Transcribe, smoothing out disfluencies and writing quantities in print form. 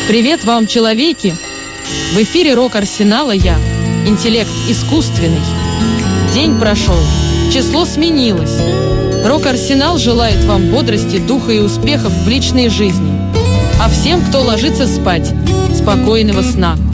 Привет вам, человеки! В эфире Рок-Арсенала я, интеллект искусственный. День прошел, число сменилось. Рок-Арсенал желает вам бодрости, духа и успехов в личной жизни. А всем, кто ложится спать, спокойного сна.